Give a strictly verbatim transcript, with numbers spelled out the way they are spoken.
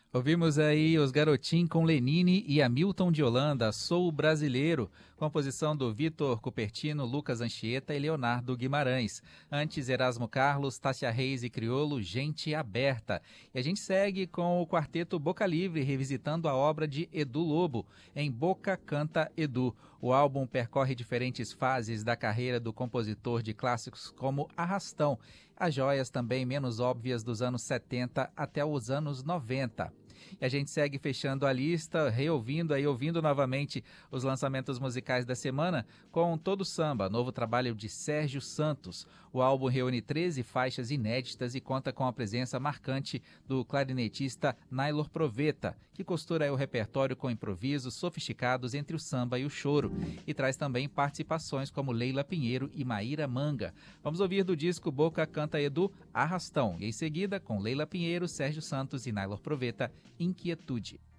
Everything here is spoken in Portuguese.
Ouvimos aí os Garotim com Lenine e Hamilton de Holanda, Sou Brasileiro, composição do Vitor Cupertino, Lucas Anchieta e Leonardo Guimarães. Antes, Erasmo Carlos, Tássia Reis e Criolo, Gente Aberta. E a gente segue com o quarteto Boca Livre, revisitando a obra de Edu Lobo, em Boca Canta Edu. O álbum percorre diferentes fases da carreira do compositor de clássicos como Arrastão, as joias também menos óbvias dos anos setenta até os anos noventa. E a gente segue fechando a lista, reouvindo e ouvindo novamente os lançamentos musicais da semana com Todo Samba, novo trabalho de Sérgio Santos. O álbum reúne treze faixas inéditas e conta com a presença marcante do clarinetista Naylor Proveta, que costura o repertório com improvisos sofisticados entre o samba e o choro, e traz também participações como Leila Pinheiro e Maíra Manga. Vamos ouvir do disco Boca Canta Edu, Arrastão, e em seguida, com Leila Pinheiro, Sérgio Santos e Naylor Proveta, Inquietude.